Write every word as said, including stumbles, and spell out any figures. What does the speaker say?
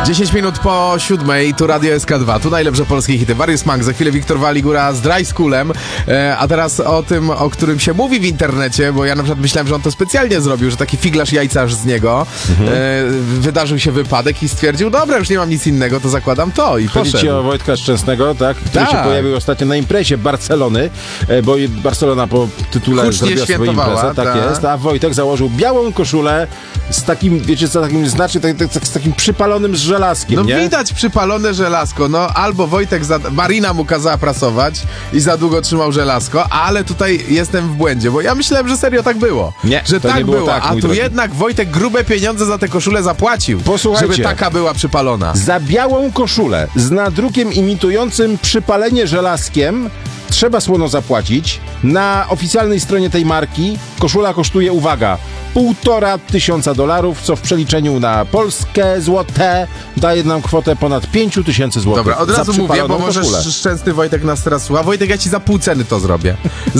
dziesięć minut po siódmej, tu Radio S K dwa, tu najlepsze polskie hity. Warius Mank, za chwilę Wiktor Waligura z Dry Schoolem, e, a teraz o tym, o którym się mówi w internecie, bo ja na przykład myślałem, że on to specjalnie zrobił, że taki figlarz jajcarz z niego, mhm. e, wydarzył się wypadek i stwierdził, dobra, już nie mam nic innego, to zakładam to i Chodzi ci o Wojtka Szczęsnego, tak? Który tak. się pojawił ostatnio na imprezie Barcelony, e, bo Barcelona po tytule Hucznie zrobiła swoją imprezę, tak ta. jest, a Wojtek założył białą koszulę z takim, wiecie co, takim znaczy, tak, tak, tak, z takim przypalonym z żelazkiem, No nie? widać przypalone żelazko, no albo Wojtek, za... Marina mu kazała prasować i za długo trzymał żelazko, ale tutaj jestem w błędzie, bo ja myślałem, że serio tak było. Nie, że to tak nie było, było, tak, a tu drogi. jednak Wojtek grube pieniądze za tę koszulę zapłacił, Posłuchajcie. żeby taka była przypalona. Za białą koszulę z nadrukiem imitującym przypalenie żelazkiem trzeba słono zapłacić. Na oficjalnej stronie tej marki koszula kosztuje, uwaga, półtora tysiąca dolarów, co w przeliczeniu na Polskę złote daje nam kwotę ponad pięć tysięcy złotych. Dobra, od razu za mówię, bo przypaloną może koszulę. szczęsny Wojtek nas teraz słucha. Wojtek, ja ci za pół ceny to zrobię.